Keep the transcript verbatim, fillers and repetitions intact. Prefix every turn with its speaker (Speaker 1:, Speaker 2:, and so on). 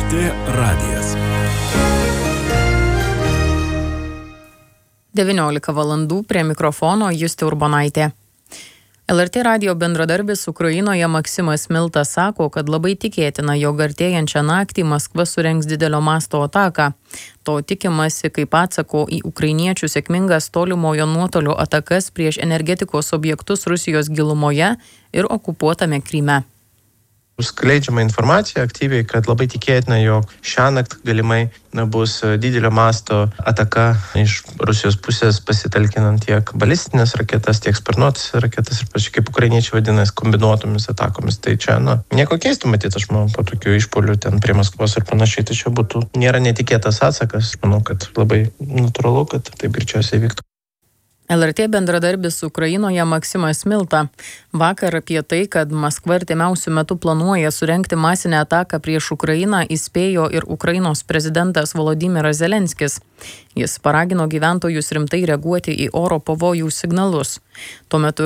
Speaker 1: T radijas.
Speaker 2: devyniolika valandų prie mikrofono Justė Urbonaitė. L R T radijo bendradarbis Ukrainoje Maksimas Milta sako, kad labai tikėtina, jog artėjančią naktį Maskva surengs didelio masto ataką. To tikimasi kaip atsako į ukrainiečių sėkmingas tolimojo nuotolio atakas prieš energetikos objektus Rusijos gilumoje ir okupuotame Kryme.
Speaker 3: Skleidžiama informacija aktyviai, kad labai tikėtina, jog šiąnakt galimai bus didelio masto ataka iš Rusijos pusės, pasitelkinant tiek balistinės raketas, tiek sparnuotas raketas ir pačiai, kaip ukrainiečiai vadinasi, kombinuotomis atakomis. Tai čia, nu, nieko keistų matyti, aš manau, po tokių išpuolių ten prie Maskvos ir panašiai, tai čia būtų, nėra netikėtas atsakas. Aš manau, kad labai natūralu, kad taip greičiausiai vyktų.
Speaker 2: L R T bendradarbis Ukrainoje Maksimas Milta vakar apie tai, kad Maskva artimiausiu metu planuoja surengti masinę ataką prieš Ukrainą, įspėjo ir Ukrainos prezidentas Volodymyras Zelenskis. Jis paragino gyventojus rimtai reaguoti į oro pavojų signalus. Tuo metu